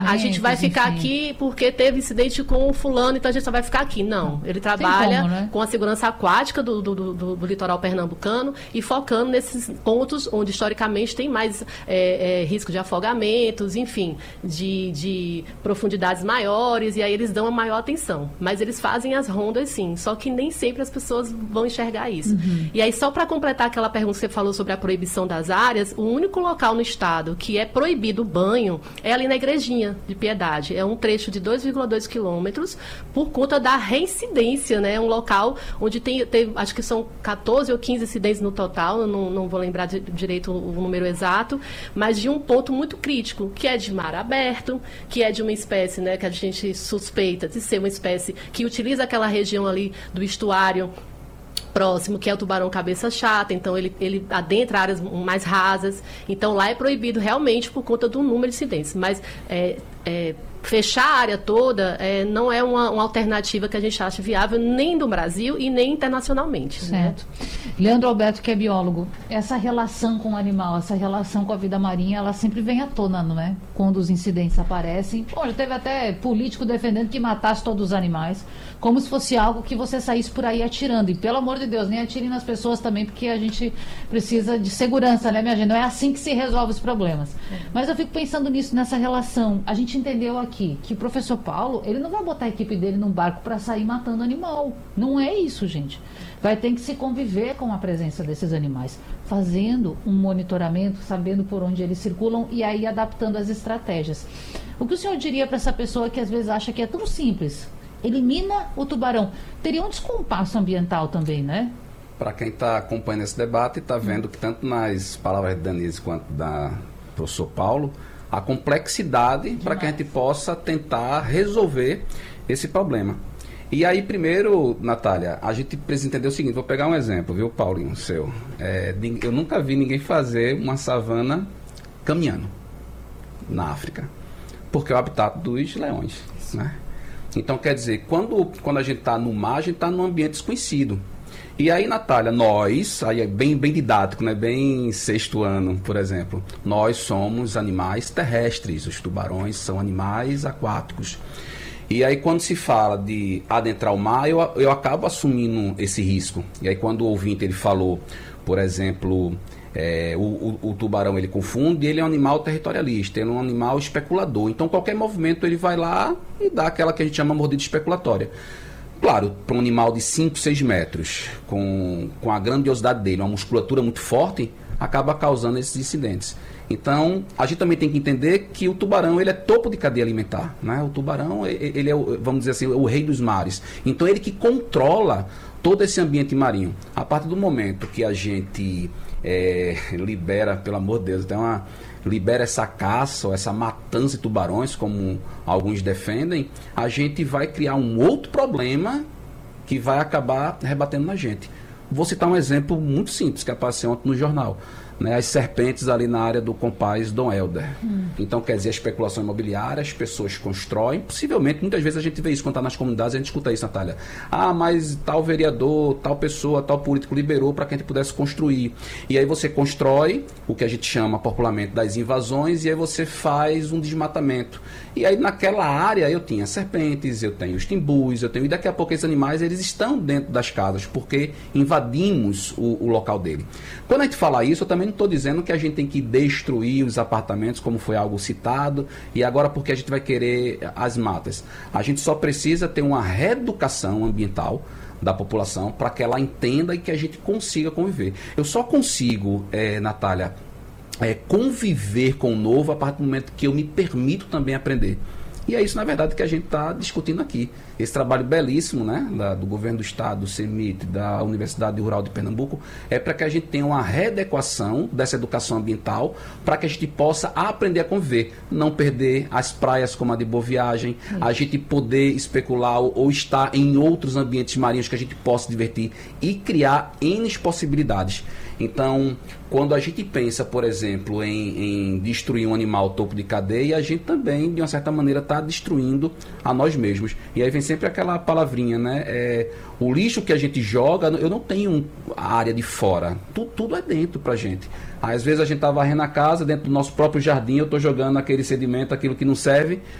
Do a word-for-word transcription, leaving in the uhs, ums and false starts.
a gente vai ficar enfim. aqui porque teve incidente com o fulano, então a gente só vai ficar aqui. Não, Não. ele trabalha como, né? com a segurança aquática do, do, do, do litoral pernambucano e focando nesses pontos onde historicamente tem mais é, é, risco de afogamentos, enfim, de, de profundidades maiores, e aí eles dão a maior atenção. Mas eles fazem as rondas sim, só que nem sempre as pessoas vão enxergar isso. Uhum. E aí, só para completar aquela pergunta que você falou sobre a proibição das áreas, o único local no estado que é proibido o banho é ali na Igrejinha de Piedade. É um trecho de dois vírgula dois quilômetros por conta da reincidência, né? Um local onde tem, tem, acho que são quatorze ou quinze incidentes no total, eu não, não vou lembrar de, direito o, o número exato, mas de um ponto muito crítico, que é de mar aberto, que é de uma espécie, né, que a gente suspeita de ser uma espécie que utiliza aquela região ali do estuário próximo, que é o tubarão cabeça chata, então ele, ele adentra áreas mais rasas, então lá é proibido realmente por conta do número de incidentes, mas é, é, fechar a área toda é, não é uma, uma alternativa que a gente acha viável nem no Brasil e nem internacionalmente. Certo. Né? Leandro Alberto, que é biólogo, essa relação com o animal, essa relação com a vida marinha, ela sempre vem à tona, não é? Quando os incidentes aparecem. Bom, já teve até político defendendo que matasse todos os animais, como se fosse algo que você saísse por aí atirando. E pelo amor de Deus, nem atire nas pessoas também, porque a gente precisa de segurança, né, minha gente? Não é assim que se resolve os problemas. É. Mas eu fico pensando nisso, nessa relação. A gente entendeu aqui que o professor Paulo, ele não vai botar a equipe dele num barco para sair matando animal. Não é isso, gente. Vai ter que se conviver com a presença desses animais, fazendo um monitoramento, sabendo por onde eles circulam e aí adaptando as estratégias. O que o senhor diria para essa pessoa que às vezes acha que é tão simples? Elimina o tubarão. Teria um descompasso ambiental também, né? Para quem está acompanhando esse debate, está vendo que tanto nas palavras de Danise quanto da professor Paulo, a complexidade para que a gente possa tentar resolver esse problema. E aí, primeiro, Natália, a gente precisa entender o seguinte, vou pegar um exemplo, viu, Paulinho, seu. É, eu nunca vi ninguém fazer uma savana caminhando na África, porque é o habitat dos leões, né? Então, quer dizer, quando, quando a gente está no mar, a gente está num ambiente desconhecido. E aí, Natália, nós, aí é bem, bem didático, né? Bem sexto ano, por exemplo, nós somos animais terrestres, os tubarões são animais aquáticos. E aí, quando se fala de adentrar o mar, eu, eu acabo assumindo esse risco. E aí, quando o ouvinte ele falou, por exemplo, é, o, o, o tubarão ele confunde, ele é um animal territorialista, ele é um animal especulador. Então, qualquer movimento ele vai lá e dá aquela que a gente chama mordida especulatória. Claro, para um animal de cinco, seis metros, com, com a grandiosidade dele, uma musculatura muito forte, acaba causando esses incidentes. Então, a gente também tem que entender que o tubarão ele é topo de cadeia alimentar, né? O tubarão, ele é, vamos dizer assim, o rei dos mares. Então, ele que controla todo esse ambiente marinho. A partir do momento que a gente é, libera, pelo amor de Deus, tem uma, libera essa caça, ou essa matança de tubarões, como alguns defendem, a gente vai criar um outro problema que vai acabar rebatendo na gente. Vou citar um exemplo muito simples que apareceu ontem no jornal. Né, as serpentes ali na área do Compaz Dom Helder. Hum. Então, quer dizer, a especulação imobiliária, as pessoas constroem, possivelmente, muitas vezes a gente vê isso quando está nas comunidades, a gente escuta isso, Natália. Ah, mas tal vereador, tal pessoa, tal político liberou para que a gente pudesse construir. E aí você constrói o que a gente chama popularmente das invasões, e aí você faz um desmatamento. E aí naquela área eu tinha serpentes, eu tenho os timbus, eu tenho... E daqui a pouco esses animais, eles estão dentro das casas, porque invadimos o, o local dele. Quando a gente fala isso, eu também não estou dizendo que a gente tem que destruir os apartamentos, como foi algo citado, e agora porque a gente vai querer as matas. A gente só precisa ter uma reeducação ambiental da população para que ela entenda e que a gente consiga conviver. Eu só consigo, é, Natália, é, conviver com o novo a partir do momento que eu me permito também aprender. E é isso, na verdade, que a gente está discutindo aqui. Esse trabalho belíssimo, né, da, do governo do estado, do CEMIT, da Universidade Rural de Pernambuco, é para que a gente tenha uma readequação dessa educação ambiental, para que a gente possa aprender a conviver, não perder as praias como a de Boa Viagem, Sim. a gente poder especular ou, ou estar em outros ambientes marinhos que a gente possa divertir e criar N possibilidades. Então, quando a gente pensa, por exemplo, em, em destruir um animal topo de cadeia, a gente também, de uma certa maneira, está destruindo a nós mesmos. E aí vem sempre aquela palavrinha, né? É, o lixo que a gente joga, eu não tenho a área de fora. Tudo, tudo é dentro pra gente. Às vezes a gente está varrendo a casa, dentro do nosso próprio jardim, eu estou jogando aquele sedimento, aquilo que não serve,